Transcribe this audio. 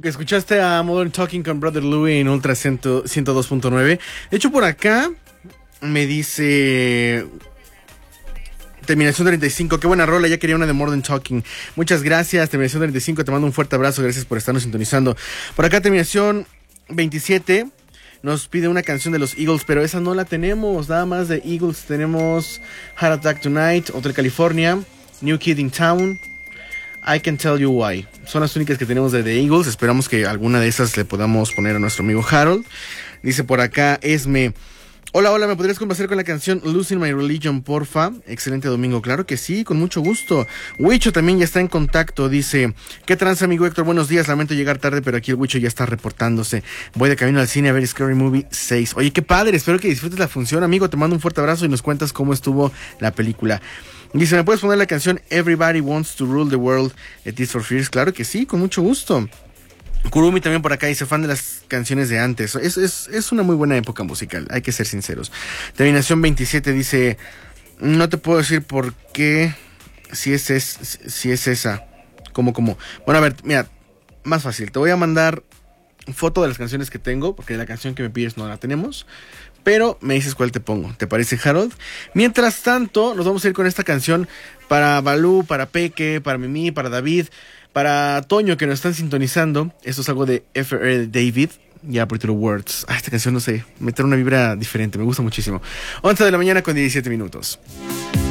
Escuchaste a Modern Talking con Brother Louie en Ultra 102.9. De hecho, por acá me dice Terminación 35, qué buena rola, ya quería una de Modern Talking. Muchas gracias, Terminación 35, te mando un fuerte abrazo, gracias por estarnos sintonizando. Por acá Terminación 27 nos pide una canción de los Eagles, pero esa no la tenemos, nada más de Eagles tenemos Heart Attack Tonight, Hotel California, New Kid in Town, I Can Tell You Why. Son las únicas que tenemos de The Eagles, esperamos que alguna de esas le podamos poner a nuestro amigo Harold. Dice por acá Esme: hola, ¿me podrías complacer con la canción Losing My Religion, porfa? Excelente domingo, claro que sí, con mucho gusto. Huicho también ya está en contacto, dice: ¿qué tranza, amigo Héctor? Buenos días, lamento llegar tarde, pero aquí el Huicho ya está reportándose. Voy de camino al cine a ver Scary Movie 6. Oye, qué padre, espero que disfrutes la función, amigo. Te mando un fuerte abrazo y nos cuentas cómo estuvo la película. Dice: ¿me puedes poner la canción Everybody Wants to Rule the World de Tears for Fears? Claro que sí, con mucho gusto. Kurumi también por acá dice: fan de las canciones de antes. Es una muy buena época musical, hay que ser sinceros. Terminación 27 dice: no te puedo decir por qué, si es esa. ¿Cómo? Bueno, a ver, mira, más fácil. Te voy a mandar foto de las canciones que tengo, porque la canción que me pides no la tenemos. Pero me dices cuál te pongo, ¿te parece, Harold? Mientras tanto, nos vamos a ir con esta canción para Balú, para Peque, para Mimi, para David, para Toño, que nos están sintonizando. Esto es algo de F.R. David, ya Pretty Words. Esta canción, no sé, meter una vibra diferente, me gusta muchísimo. 11 de la mañana con 17 minutos.